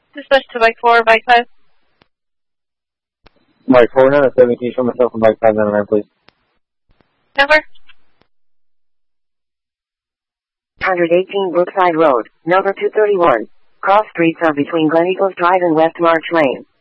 Dispatch to bike 4, bike 5. Bike 4, now 7, can you show myself from bike 5 down the ramp, please? Number? 118 Brookside Road, number 231. Cross streets are between Glen Eagles Drive and West March Lane.